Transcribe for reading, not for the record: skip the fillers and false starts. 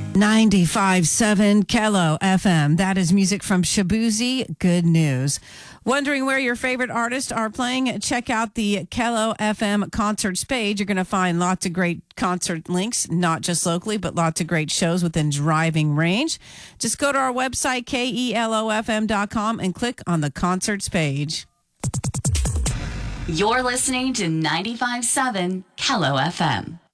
95.7 Kello FM. That is music from Shabuzi. Good news. Wondering where your favorite artists are playing? Check out the Kello FM concerts page. You're going to find lots of great concert links, not just locally, but lots of great shows within driving range. Just go to our website, KELOFM.com, and click on the concerts page. You're listening to 95.7 Kello FM.